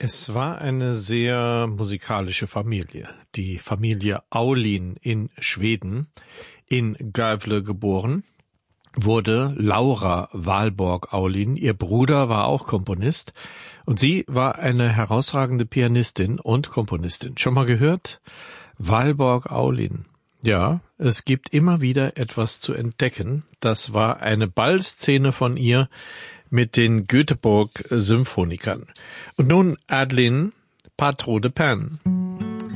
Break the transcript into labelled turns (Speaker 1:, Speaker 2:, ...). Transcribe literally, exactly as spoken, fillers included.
Speaker 1: Es war eine sehr musikalische Familie. Die Familie Aulin in Schweden, in Gävle geboren, wurde Laura Valborg Aulin. Ihr Bruder war auch Komponist und sie war eine herausragende Pianistin und Komponistin. Schon mal gehört? Valborg Aulin. Ja, es gibt immer wieder etwas zu entdecken. Das war eine Ballszene von ihr mit den Göteborg-Symphonikern. Und nun Adeline Patro de Pan.